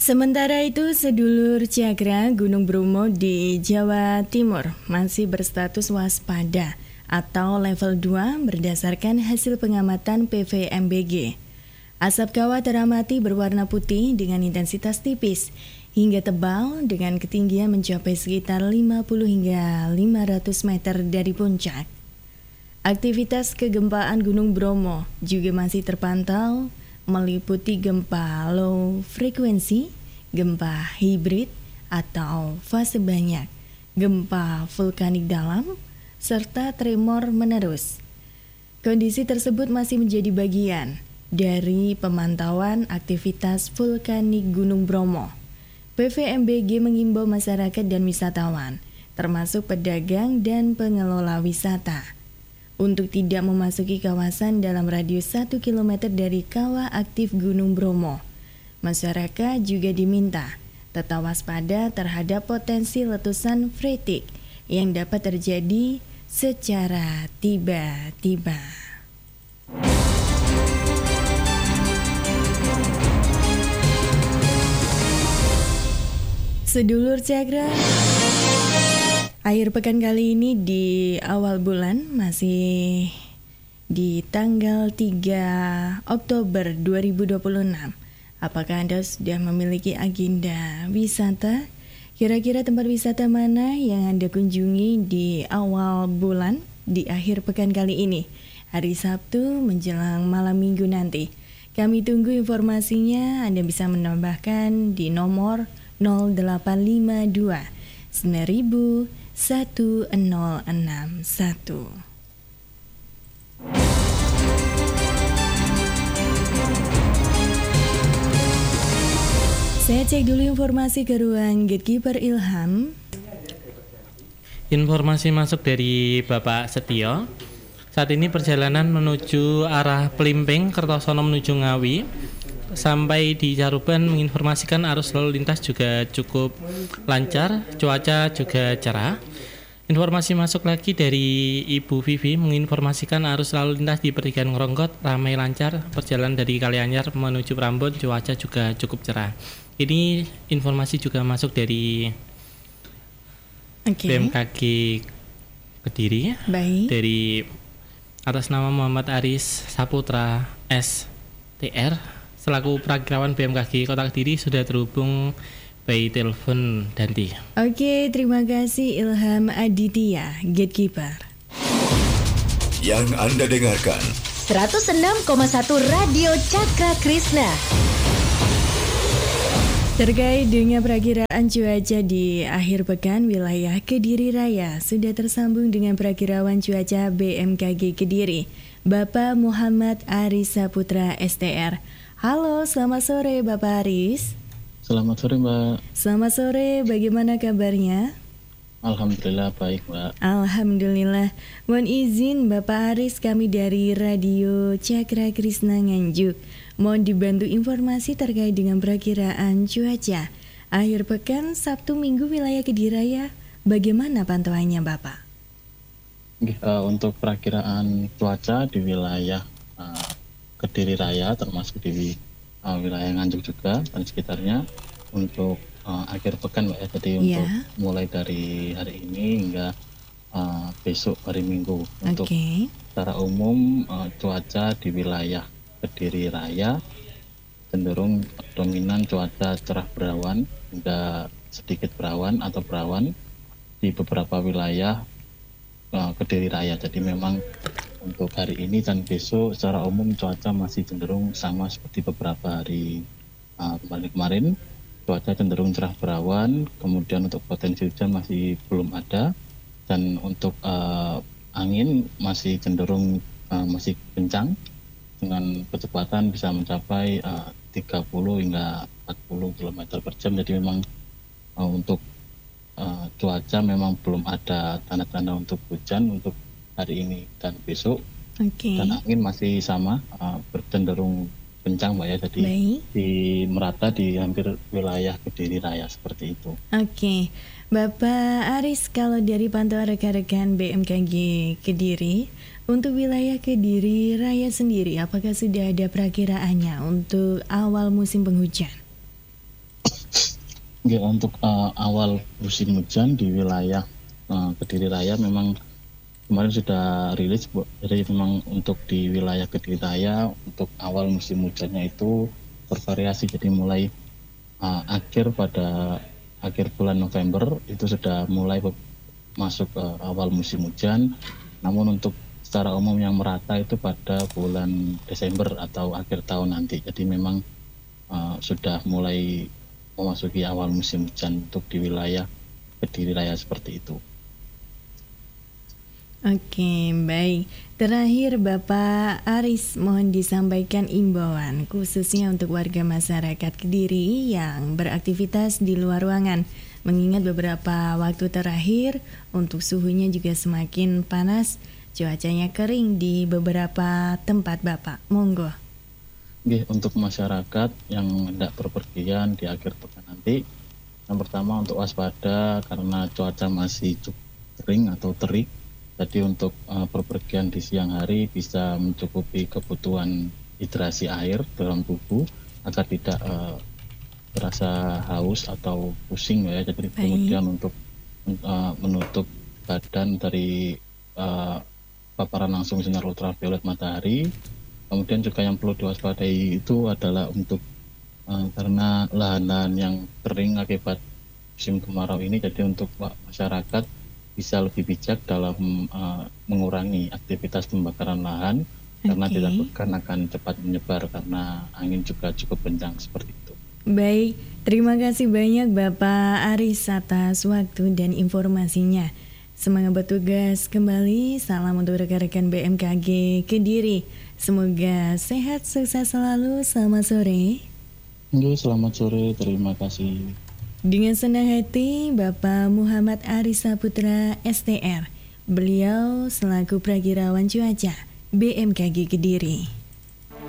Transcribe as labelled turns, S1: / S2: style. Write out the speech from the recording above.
S1: Sementara itu, sedulur Cakra Gunung Bromo di Jawa Timur masih berstatus waspada atau level 2 berdasarkan hasil pengamatan PVMBG. Asap kawah teramati berwarna putih dengan intensitas tipis hingga tebal dengan ketinggian mencapai sekitar 50 hingga 500 meter dari puncak. Aktivitas kegempaan Gunung Bromo juga masih terpantau meliputi gempa low frekuensi, gempa hibrid atau fase banyak, gempa vulkanik dalam, serta tremor menerus. Kondisi tersebut masih menjadi bagian dari pemantauan aktivitas vulkanik Gunung Bromo. PVMBG mengimbau masyarakat dan wisatawan, termasuk pedagang dan pengelola wisata, untuk tidak memasuki kawasan dalam radius 1 km dari kawah aktif Gunung Bromo. Masyarakat juga diminta tetap waspada terhadap potensi letusan freatik yang dapat terjadi secara tiba-tiba. Sedulur Cakra, akhir pekan kali ini di awal bulan masih di tanggal 3 Oktober 2026. Apakah Anda sudah memiliki agenda wisata? Kira-kira tempat wisata mana yang Anda kunjungi di awal bulan di akhir pekan kali ini? Hari Sabtu menjelang malam minggu nanti. Kami tunggu informasinya. Anda bisa menambahkan di nomor 0852 9000 1061. Saya cek dulu informasi ke ruang Gatekeeper Ilham.
S2: Informasi masuk dari Bapak Setio. Saat ini perjalanan menuju arah Pelimping, Kertosono menuju Ngawi. Sampai di Caruban menginformasikan arus lalu lintas juga cukup lancar, cuaca juga cerah. Informasi masuk lagi dari Ibu Vivi menginformasikan arus lalu lintas di Pertigaan Ngeronggot ramai lancar, perjalanan dari Kalianyar menuju Prambon cuaca juga cukup cerah. Ini informasi juga masuk dari BMKG Kediri.
S1: Baik.
S2: Dari atas nama Muhammad Aris Saputra STR selaku Prakirawan BMKG Kota Kediri sudah terhubung by telepon Danti.
S1: Oke, terima kasih Ilham Aditya, Gatekeeper.
S3: Yang Anda dengarkan
S4: 106,1 Radio Cakra Krishna.
S1: Terkait dengan perakiraan cuaca di akhir pekan, wilayah Kediri Raya sudah tersambung dengan Prakirawan Cuaca BMKG Kediri, Bapak Muhammad Aris Saputra STR. Halo, selamat sore Bapak Aris.
S5: Selamat sore Mbak.
S1: Selamat sore, bagaimana kabarnya?
S5: Alhamdulillah baik Mbak.
S1: Alhamdulillah. Mohon izin Bapak Aris, kami dari Radio Cakra Krishna Nganjuk mohon dibantu informasi terkait dengan perakiraan cuaca akhir pekan Sabtu Minggu wilayah Kediri Raya. Bagaimana pantauannya Bapak?
S5: Untuk perakiraan cuaca di wilayah Kediri Raya termasuk di wilayah Nganjuk juga dan sekitarnya untuk akhir pekan Mbak ya. Jadi untuk mulai dari hari ini hingga besok hari Minggu. Untuk secara umum cuaca di wilayah Kediri Raya cenderung dominan cuaca cerah berawan hingga sedikit berawan atau berawan di beberapa wilayah Kediri Raya. Jadi memang untuk hari ini dan besok secara umum cuaca masih cenderung sama seperti beberapa hari kemarin. Cuaca cenderung cerah berawan, kemudian untuk potensi hujan masih belum ada, dan untuk angin masih cenderung masih kencang dengan kecepatan bisa mencapai 30 hingga 40 km per jam. Jadi memang untuk cuaca memang belum ada tanda-tanda untuk hujan untuk hari ini dan besok. Dan angin masih sama bercenderung kencang Mbak ya, jadi di merata di hampir wilayah Kediri Raya seperti itu.
S1: Bapak Aris, kalau dari pantauan rekan-rekan BMKG Kediri, untuk wilayah Kediri Raya sendiri, apakah sudah ada perakiraannya untuk awal musim penghujan?
S5: Oke, untuk awal musim hujan di wilayah Kediri Raya memang kemarin sudah rilis, Bu. Jadi memang untuk di wilayah Kediri Raya untuk awal musim hujannya itu bervariasi. Jadi mulai pada akhir bulan November itu sudah mulai masuk ke awal musim hujan. Namun untuk secara umum yang merata itu pada bulan Desember atau akhir tahun nanti. Jadi memang sudah mulai memasuki awal musim hujan untuk di wilayah Kediri Raya seperti itu.
S1: Oke, baik. Terakhir Bapak Aris, mohon disampaikan imbauan khususnya untuk warga masyarakat Kediri yang beraktivitas di luar ruangan. Mengingat beberapa waktu terakhir untuk suhunya juga semakin panas, cuacanya kering di beberapa tempat Bapak. Monggo.
S5: Oke, untuk masyarakat yang hendak berpergian di akhir pekan nanti, yang pertama untuk waspada karena cuaca masih cukup kering atau terik. Jadi untuk berpergian di siang hari bisa mencukupi kebutuhan hidrasi air dalam tubuh agar tidak terasa haus atau pusing ya. Jadi kemudian untuk menutup badan dari paparan langsung sinar ultraviolet matahari. Kemudian juga yang perlu diwaspadai itu adalah untuk karena lahan-lahan yang kering akibat musim kemarau ini, jadi untuk masyarakat bisa lebih bijak dalam mengurangi aktivitas pembakaran lahan karena ditakutkan akan cepat menyebar karena angin juga cukup kencang seperti itu.
S1: Baik, terima kasih banyak Bapak Aris atas waktu dan informasinya. Semangat bertugas kembali, salam untuk rekan-rekan BMKG Kediri. Semoga sehat, sukses selalu, selamat sore.
S5: Selamat sore, terima kasih.
S1: Dengan senang hati, Bapak Muhammad Aris Saputra STR. Beliau selaku Prakirawan Cuaca BMKG Kediri.